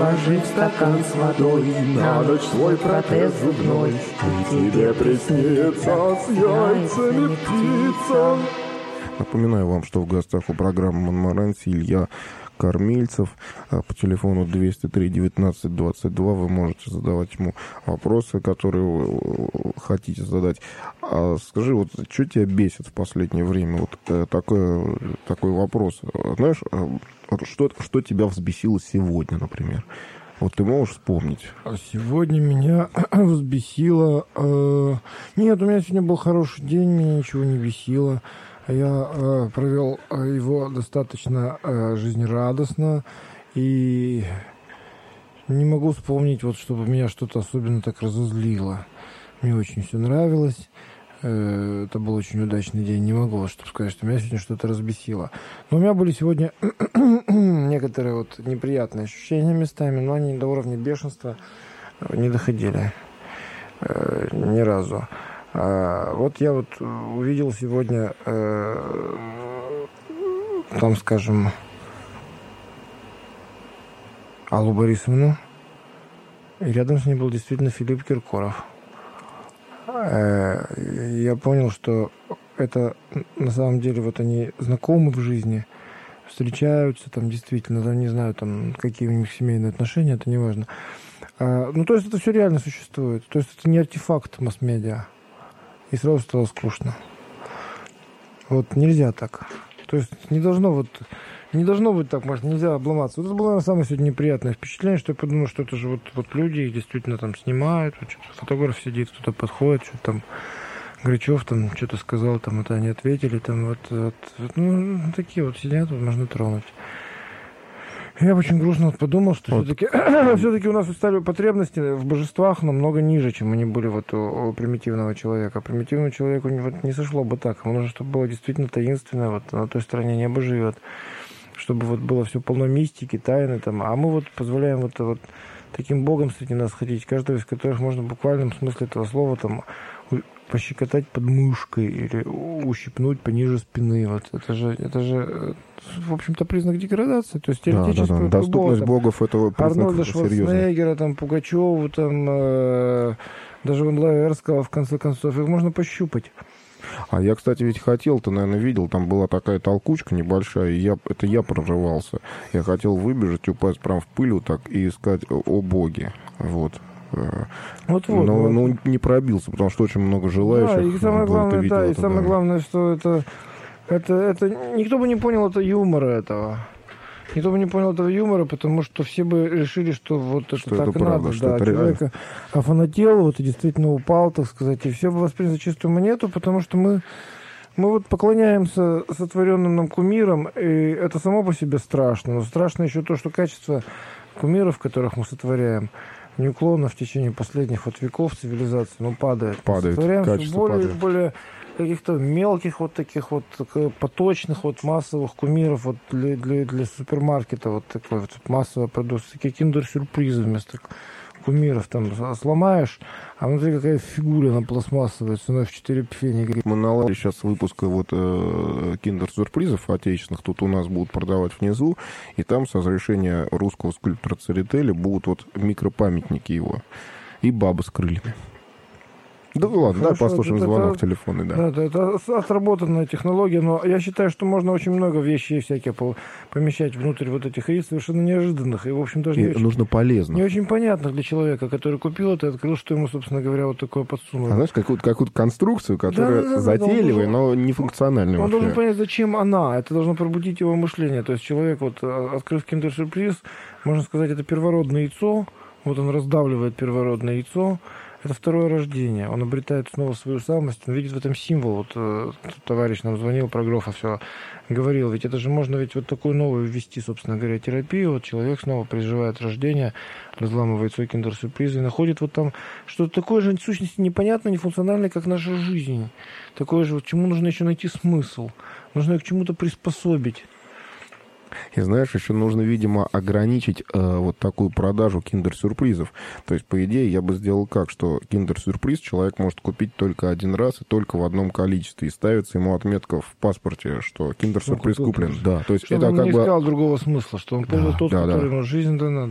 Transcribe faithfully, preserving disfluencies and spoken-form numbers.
положив стакан с водой на ночь свой протез зубной, и тебе приснится с яйцами птица. Напоминаю вам, что в гостях у программы «Монмаранси» Илья Кормильцев. По телефону двести три девятнадцать двадцать два вы можете задавать ему вопросы, которые вы хотите задать. А скажи, вот что тебя бесит в последнее время? Вот такой, такой вопрос. Знаешь, что, что тебя взбесило сегодня, например? Вот ты можешь вспомнить? Сегодня меня взбесило... Э... Нет, у меня сегодня был хороший день, меня ничего не бесило. Я э, провел его достаточно э, жизнерадостно, и не могу вспомнить, вот, чтобы меня что-то особенно так разозлило. Мне очень все нравилось. Э, это был очень удачный день. Не могу, вот, чтобы сказать, что меня сегодня что-то разбесило. Но у меня были сегодня некоторые вот неприятные ощущения местами, но они до уровня бешенства не доходили э, ни разу. А, вот я вот увидел сегодня, э, там, скажем, Аллу Борисовну, и рядом с ней был действительно Филипп Киркоров. Э, я понял, что это на самом деле вот они знакомы в жизни, встречаются там действительно, там, не знаю, там, какие у них семейные отношения, это не важно. А, ну, то есть это все реально существует, то есть это не артефакт масс-медиа. И сразу стало скучно. Вот нельзя так. То есть не должно вот не должно быть так, может, нельзя обломаться. Вот это было, наверное, самое сегодня неприятное впечатление, что я подумал, что это же вот, вот люди их действительно там снимают, вот что-то фотограф сидит, кто-то подходит, что там Грачев там что-то сказал, там это они ответили, там вот, вот, вот ну, такие вот сидят, вот можно тронуть. Я очень грустно вот подумал, что вот. все-таки, все-таки у нас стали потребности в божествах намного ниже, чем они были вот у, у примитивного человека. Примитивному человеку вот не сошло бы так. Ему нужно, чтобы было действительно таинственно, вот на той стороне небо живет, чтобы вот было все полно мистики, тайны там. А мы вот позволяем вот, вот таким богом среди нас ходить, каждого из которых можно в буквальном смысле этого слова там пощекотать под мышкой или ущипнуть пониже спины. Вот это же, это же, в общем-то, признак деградации. То есть теоретически... Да, да, да. Доступность там, богов этого признака Арнольда Шварценеггера, там, Пугачеву, там, э, даже Ван Лаверского, в конце концов, их можно пощупать. А я, кстати, ведь хотел, ты, наверное, видел, там была такая толкучка небольшая, и я, это я прорывался. Я хотел выбежать, упасть прям в пыль вот так и искать «О боги». Вот. Вот, вот, но вот. Ну, не пробился, потому что очень много желающих. Да, и самое главное, видел, да, и это, самое да. главное, что это, это, это никто бы не понял это юмора этого. Никто бы не понял этого юмора, потому что все бы решили, что вот это что так это и правда, надо. что Да, это человека реально. Офанател, вот и действительно упал, так сказать, и все бы восприняли за чистую монету, потому что мы, мы вот поклоняемся сотворенным нам кумирам, и это само по себе страшно. Но страшно еще то, что качество кумиров, которых мы сотворяем, неуклонно в течение последних вот веков цивилизации, ну, падает. Падает, Сотворяем все качество более, падает. более каких-то мелких вот таких вот поточных вот массовых кумиров вот для, для, для супермаркета вот такой вот массовая продукция, такие киндер-сюрпризы вместо кумиров там сломаешь, а внутри какая фигура на пластмассовая ценой в четыре пфенига. Мы наладили сейчас выпуск вот э, киндер-сюрпризов отечественных, тут у нас будут продавать внизу, и там с разрешения русского скульптора Церетели будут вот микропамятники его и бабы с крыльями. Да ну ладно, давай послушаем это, звонок это, телефонный, да. Да, это отработанная технология, но я считаю, что можно очень много вещей всякие помещать внутрь вот этих яиц, совершенно неожиданных, и, в общем, даже и не очень, нужно полезно. Не очень понятно для человека, который купил это и открыл, что ему, собственно говоря, вот такое подсунуло. А знаешь, какую-то, какую-то конструкцию, которая да, да, да, затейливая, да, но не функциональная. Он вообще. должен понять, зачем она, это должно пробудить его мышление. То есть человек, вот, открыв киндер-сюрприз, можно сказать, это первородное яйцо, вот он раздавливает первородное яйцо. Это второе рождение. Он обретает снова свою самость, он видит в этом символ. Вот э, товарищ нам звонил, про Грофа все говорил. Ведь это же можно ведь вот такую новую ввести, собственно говоря, терапию. Вот человек снова переживает рождение, разламывает свой киндер-сюрприз и находит вот там что-то такое же в сущности непонятное, нефункциональное, как наша жизнь. Такое же, вот чему нужно еще найти смысл. Нужно ее к чему-то приспособить. И знаешь, еще нужно, видимо, ограничить э, вот такую продажу киндер-сюрпризов. То есть, по идее, я бы сделал как, что киндер-сюрприз человек может купить только один раз и только в одном количестве. И ставится ему отметка в паспорте, что киндер-сюрприз куплен. Да, то есть чтобы это он как не бы... искал другого смысла, что он понял да, тот, да, который да. ему жизнь дана.